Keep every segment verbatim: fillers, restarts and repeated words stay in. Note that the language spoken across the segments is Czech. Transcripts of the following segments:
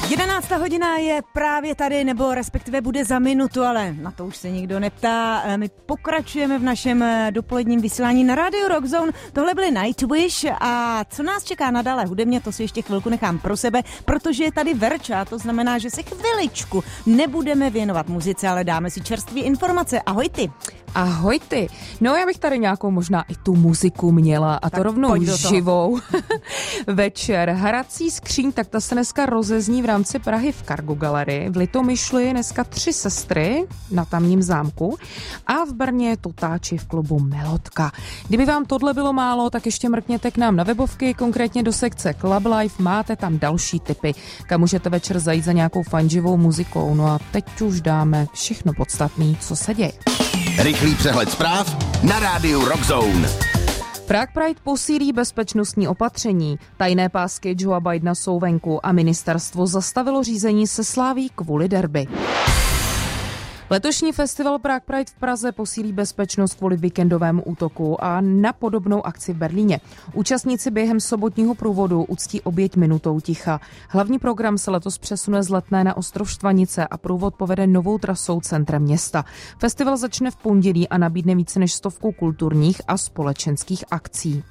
jedenáctá hodina je právě tady, nebo respektive bude za minutu, ale na to už se nikdo neptá. My pokračujeme v našem dopoledním vysílání na rádiu Rock Zone. Tohle byly Nightwish a co nás čeká nadále hudebně, to si ještě chvilku nechám pro sebe, protože je tady Verča, to znamená, že se chviličku nebudeme věnovat muzice, ale dáme si čerstvé informace. Ahoj ty. Ahoj ty. No já bych tady nějakou možná i tu muziku měla a tak to rovnou živou. Večer. Hrací skříň, tak ta se dneska rozezní v rámci Prahy v Cargo Gallery. V Litomyšli dneska Tři sestry na tamním zámku a v Brně Totáči v klubu Melodka. Kdyby vám tohle bylo málo, tak ještě mrkněte k nám na webovky, konkrétně do sekce Club Life, máte tam další tipy, kam můžete večer zajít za nějakou fajn živou muzikou. No a teď už dáme všechno podstatné, co se děje. Rychlý přehled zpráv na rádiu Rock Zone. Prague Pride posílí bezpečnostní opatření. Tajné pásky Joea Bidena jsou venku a ministerstvo zastavilo řízení se sláví kvůli derby. Letošní festival Prague Pride v Praze posílí bezpečnost kvůli víkendovému útoku a na podobnou akci v Berlíně. Účastníci během sobotního průvodu uctí oběť minutou ticha. Hlavní program se letos přesune z Letné na ostrov Štvanice a průvod povede novou trasou centrem města. Festival začne v pondělí a nabídne více než stovku kulturních a společenských akcí.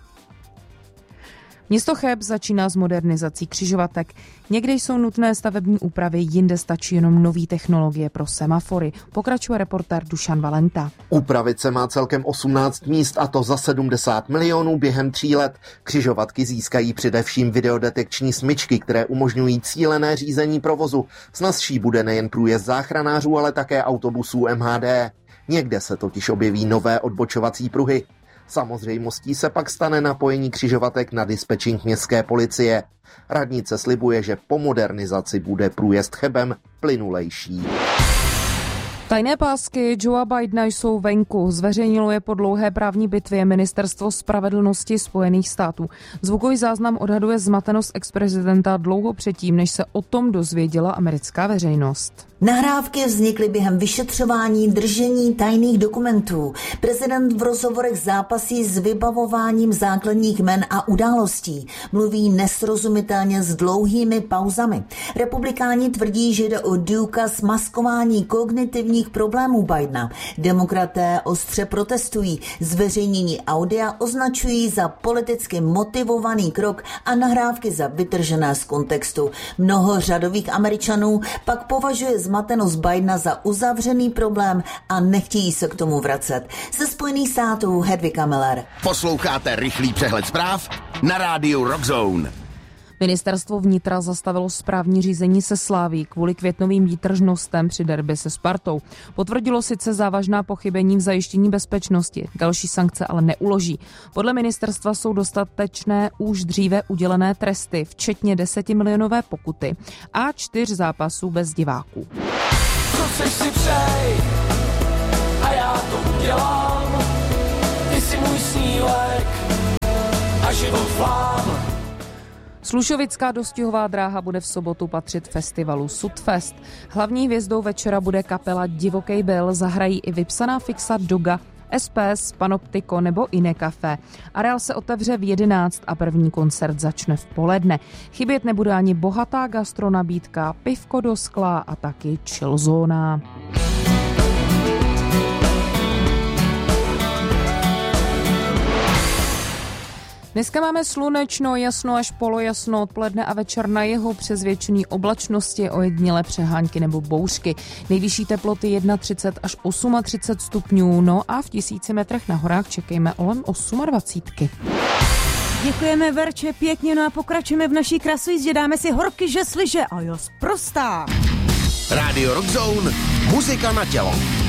Město Cheb začíná s modernizací křižovatek. Někde jsou nutné stavební úpravy, jinde stačí jenom nový technologie pro semafory. Pokračuje reportér Dušan Valenta. Upravit se má celkem osmnáct míst a to za sedmdesát milionů během tří let. Křižovatky získají především videodetekční smyčky, které umožňují cílené řízení provozu. Snazší bude nejen průjezd záchranářů, ale také autobusů M H D. Někde se totiž objeví nové odbočovací pruhy. Samozřejmostí se pak stane napojení křižovatek na dispečink městské policie. Radnice slibuje, že po modernizaci bude průjezd Chebem plynulejší. Tajné pásky Joea Bidena jsou venku. Zveřejnilo je po dlouhé právní bitvě Ministerstvo spravedlnosti Spojených států. Zvukový záznam odhaduje zmatenost ex-prezidenta dlouho předtím, než se o tom dozvěděla americká veřejnost. Nahrávky vznikly během vyšetřování držení tajných dokumentů. Prezident v rozhovorech zápasí s vybavováním základních jmen a událostí. Mluví nesrozumitelně s dlouhými pauzami. Republikáni tvrdí, že jde o důkaz maskování kognitivních problémů Bidena. Demokraté ostře protestují. Zveřejnění audia označují za politicky motivovaný krok a nahrávky za vytržené z kontextu. Mnoho řadových Američanů pak považuje zmatenost Bidena za uzavřený problém a nechtějí se k tomu vracet. Ze Spojených států Hedvika Miller. Posloucháte rychlý přehled zpráv na rádiu Rock Zone. Ministerstvo vnitra zastavilo správní řízení se Sláví kvůli květnovým výtržnostem při derby se Spartou. Potvrdilo sice závažná pochybení v zajištění bezpečnosti, další sankce ale neuloží. Podle ministerstva jsou dostatečné už dříve udělené tresty, včetně desetimilionové pokuty a čtyř zápasů bez diváků. Co chceš si přej a já to udělám, ty jsi můj snílek a život flám. Slušovická dostihová dráha bude v sobotu patřit festivalu Sudfest. Hlavní hvězdou večera bude kapela Divokej Bill, zahrají i vypsaná fixa Doga, S P S, Panoptiko nebo Iné Café. Areál se otevře v jedenáct a první koncert začne v poledne. Chybět nebude ani bohatá gastronabídka, pivko do skla a taky chillzóna. Dneska máme slunečno, jasno až polojasno, odpoledne a večer na jihu přes většinou oblačnosti, ojedinělé přehánky nebo bouřky. Nejvyšší teploty třicet jedna až třicet osm stupňů, no a v tisíci metrech na horách čekejme olem dvacet osm. Děkujeme Verče pěkně, no a pokračujeme v naší krasojízdě, dáme si horky, že slyže a jo, sprostá. Rádio Rock Zone, muzika na tělo.